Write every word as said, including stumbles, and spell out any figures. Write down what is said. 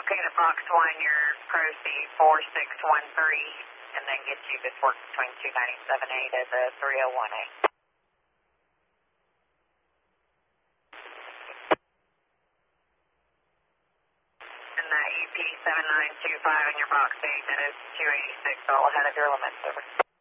Okay, to box one, your proceed four six one three, and then get you this work between two ninety-seven A to the three oh one A. And that E P seven nine two five in your box eight, that is two eighty-six, all ahead of your limits, over.